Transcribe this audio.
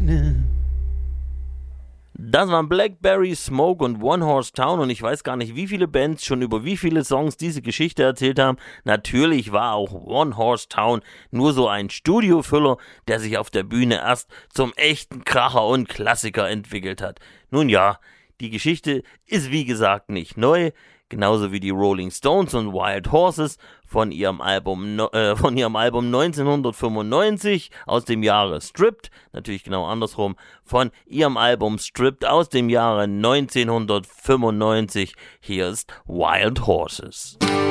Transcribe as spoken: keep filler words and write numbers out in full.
Bühne. Das waren Blackberry Smoke und One Horse Town und ich weiß gar nicht, wie viele Bands schon über wie viele Songs diese Geschichte erzählt haben. Natürlich war auch One Horse Town nur so ein Studiofüller, der sich auf der Bühne erst zum echten Kracher und Klassiker entwickelt hat. Nun ja, die Geschichte ist wie gesagt nicht neu, genauso wie die Rolling Stones und Wild Horses von ihrem Album no, äh, von ihrem Album neunzehnhundertfünfundneunzig aus dem Jahre Stripped, natürlich genau andersrum, von ihrem Album Stripped aus dem Jahre neunzehnhundertfünfundneunzig. Hier ist Wild Horses.